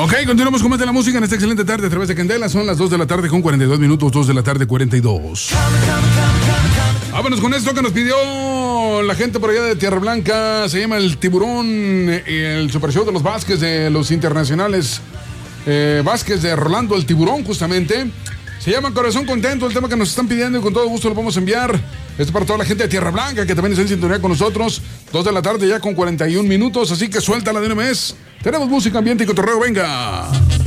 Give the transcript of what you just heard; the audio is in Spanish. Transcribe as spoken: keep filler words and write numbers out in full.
Ok, continuamos con más de la música en esta excelente tarde a través de Candela. Son las dos de la tarde con cuarenta y dos minutos, dos de la tarde cuarenta y dos. Vámonos con esto que nos pidió la gente por allá de Tierra Blanca. Se llama El Tiburón, el super show de los Vázquez, de los internacionales eh, Vázquez, de Rolando el Tiburón, justamente. Se llama Corazón Contento, el tema que nos están pidiendo, y con todo gusto lo vamos a enviar. Esto es para toda la gente de Tierra Blanca, que también está en sintonía con nosotros. Dos de la tarde ya con cuarenta y un minutos, así que suéltala de una vez. Tenemos música, ambiente y cotorreo, venga.